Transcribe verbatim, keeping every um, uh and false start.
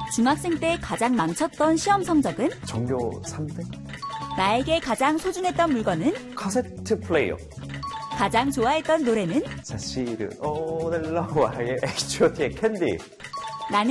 중학생 때 가장 망쳤던 시험 성적은? 전교 삼 등? 나에게 가장 소중했던 물건은? 카세트 플레이어. 가장 좋아했던 노래는? 사실은 오늘 너와의 에이치 오 티의 캔디.